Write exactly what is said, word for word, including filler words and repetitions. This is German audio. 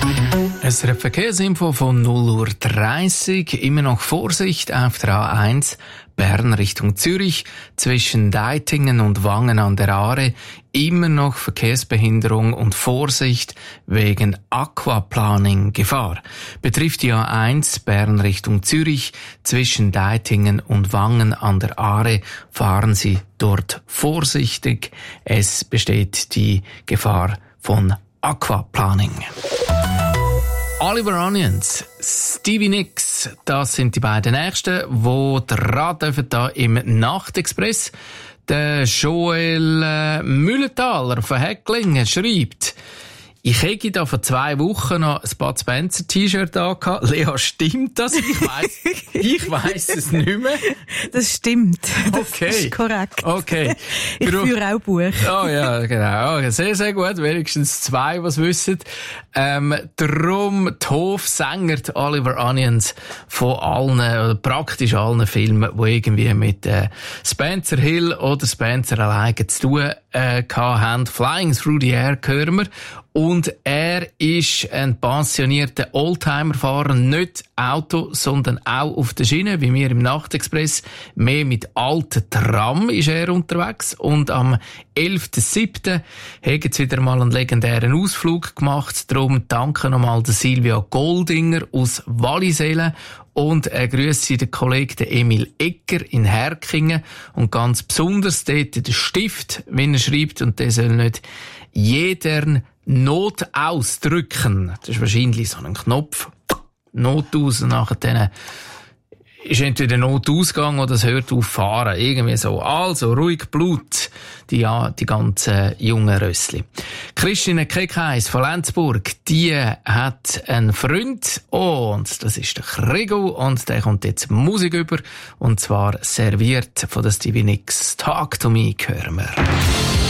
Es ist eine Verkehrsinfo von null Uhr dreißig. Immer noch Vorsicht auf der A eins Bern Richtung Zürich zwischen Deitingen und Wangen an der Aare. Immer noch Verkehrsbehinderung und Vorsicht wegen Aquaplaning Gefahr. Betrifft die A eins Bern Richtung Zürich zwischen Deitingen und Wangen an der Aare. Fahren Sie dort vorsichtig. Es besteht die Gefahr von Aquaplaning. Oliver Onions, Stevie Nicks, das sind die beiden Nächsten, die dran dürfen da im Nachtexpress. Der Joel äh, Mühlenthaler von Häcklingen schreibt: Ich hätte da vor zwei Wochen noch ein Bud Spencer T-Shirt angehabt. Lea, stimmt das? Ich weiss, ich weiss es nicht mehr. Das stimmt. Das okay. ist korrekt. Okay. Ich führe auch Buch. Oh ja, genau. Okay, sehr, sehr gut. Wenigstens zwei, die es wissen. Ähm, darum die Hofsänger, die Oliver Onions, von allen, oder praktisch allen Filmen, die irgendwie mit äh, Spencer Hill oder Spencer alleine zu tun äh, haben. Flying Through the Air hören wir. Und er ist ein pensionierter Oldtimer-Fahrer, nicht Auto, sondern auch auf der Schiene, wie wir im Nachtexpress. Mehr mit alten Tram ist er unterwegs. Und am elften siebten haben sie wieder mal einen legendären Ausflug gemacht. Darum danke nochmal der Silvia Goldinger aus Wallisellen. Und er grüße den Kollegen Emil Egger in Herkingen. Und ganz besonders dort den Stift, wenn er schreibt. Und der soll nicht jeder Not ausdrücken. Das ist wahrscheinlich so ein Knopf. Not aus und nachher dann ist entweder Notausgang oder es hört auf fahren. Irgendwie so. Also, ruhig Blut. Die, ja, die ganzen jungen Rössli. Christine Keckheis von Lenzburg, die hat einen Freund. Und das ist der Krigo. Und der kommt jetzt Musik über. Und zwar serviert von der Stevie Nicks. Talk to Me hören wir.